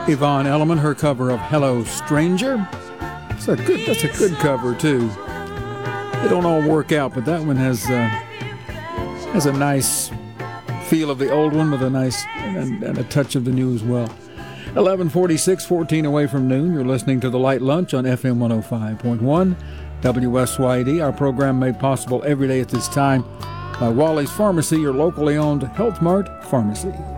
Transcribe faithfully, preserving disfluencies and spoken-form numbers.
Yvonne Elliman, her cover of Hello Stranger. It's a good, that's a good cover, too. They don't all work out, but that one has, uh, has a nice feel of the old one with a nice and, and a touch of the new as well. eleven forty-six, fourteen away from noon. You're listening to The Light Lunch on F M one oh five point one W S Y D. Our program made possible every day at this time by Wally's Pharmacy, your locally owned Health Mart pharmacy.